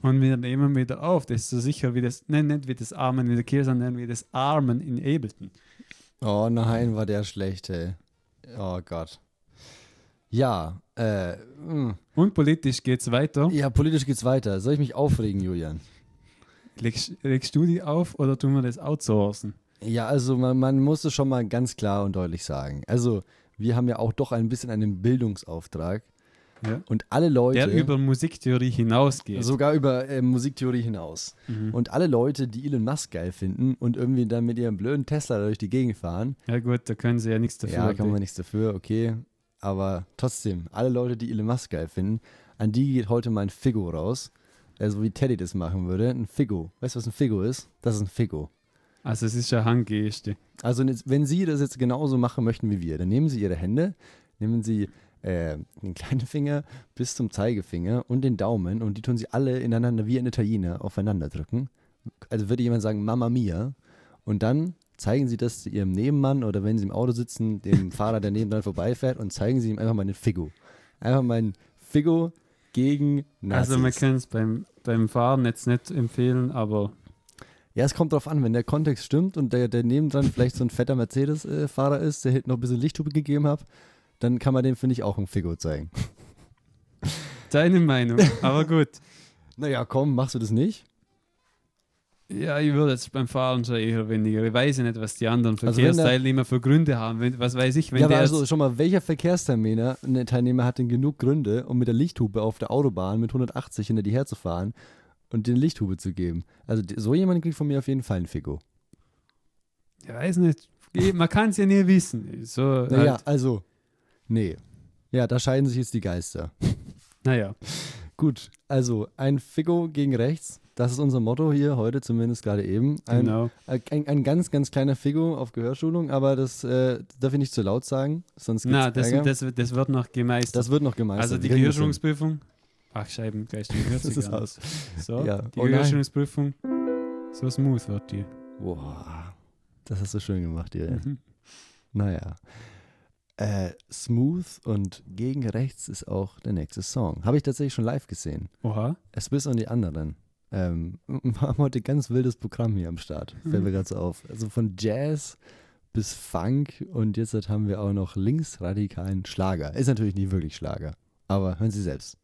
Und wir nehmen wieder auf. Das ist so sicher wie das, nein, nicht wie das Armen in der Kirche, sondern wie das Armen in Ableton. Oh nein, war der schlecht, ey. Oh Gott. Ja, Und politisch geht's weiter. ja, politisch geht's weiter. Soll ich mich aufregen, Julian? Legst du die auf oder tun wir das outsourcen? Ja, also man muss es schon mal ganz klar und deutlich sagen. Also, wir haben ja auch doch ein bisschen einen Bildungsauftrag. Ja. Und alle Leute, Der über Musiktheorie hinausgeht. sogar über Musiktheorie hinaus. Und alle Leute, die Elon Musk geil finden und irgendwie dann mit ihrem blöden Tesla durch die Gegend fahren, Ja gut, da können sie ja nichts dafür. ja, kann man nichts dafür, okay. Aber trotzdem, alle Leute, die Elon Musk geil finden, an die geht heute mal ein Figo raus. Also wie Teddy das machen würde. Ein Figo. Weißt du, was ein Figo ist? Das ist ein Figo. Also es ist ja Handgeste. Also wenn Sie das jetzt genauso machen möchten wie wir, dann nehmen Sie Ihre Hände, nehmen Sie den kleinen Finger bis zum Zeigefinger und den Daumen und die tun Sie alle ineinander wie ein Italiener aufeinander drücken. Also würde jemand sagen, Mamma Mia. Und dann zeigen Sie das Ihrem Nebenmann oder wenn Sie im Auto sitzen, dem Fahrer, der nebendran vorbeifährt und zeigen Sie ihm einfach mal einen Figo. Einfach mal einen Figo gegen Nazis. Also man kann es beim Fahren jetzt nicht empfehlen, aber Ja, es kommt drauf an, wenn der Kontext stimmt und der nebendran vielleicht so ein fetter Mercedes-Fahrer ist, der hinten noch ein bisschen Lichthupe gegeben hat, dann kann man dem, finde ich, auch ein Figo zeigen. deine Meinung. Aber gut. Naja, komm, machst du das nicht? Ja, ich würde jetzt beim Fahren schon eher weniger. Ich weiß ja nicht, was die anderen Also wenn der- Verkehrsteilnehmer für Gründe haben. Was weiß ich, wenn Ja, aber der also jetzt, schon mal, welcher Verkehrsteilnehmer hat denn genug Gründe, um mit der Lichthupe auf der Autobahn mit 180 hinter dir herzufahren und den Lichthupe zu geben? Also so jemand kriegt von mir auf jeden Fall ein Figo. ich weiß nicht, man kann es ja nie wissen. So, Naja, halt, also, nee. Ja, da scheiden sich jetzt die Geister. naja. Gut, also ein Figo gegen rechts, das ist unser Motto hier heute, zumindest gerade eben. Genau. Ein ganz, ganz kleiner Figo auf Gehörschulung, aber das darf ich nicht zu laut sagen, sonst gibt's Na, Ärger. das wird noch gemeistert. Das wird noch gemeistert. Also die Wir kriegen das hin. Gehörschulungsprüfung. Ach, Scheibengeist, hört sich Das ist an. aus. So, Ja. die Oh nein. Gehörschulungsprüfung. So smooth wird die. Boah, das hast du schön gemacht hier. Mhm. Naja. Smooth und gegen rechts ist auch der nächste Song. Habe ich tatsächlich schon live gesehen. Oha. Es bis und die anderen. Wir haben heute ein ganz wildes Programm hier am Start. Fällt mir gerade so auf. Also von Jazz bis Funk und jetzt haben wir auch noch linksradikalen Schlager. Ist natürlich nicht wirklich Schlager, aber hören Sie selbst.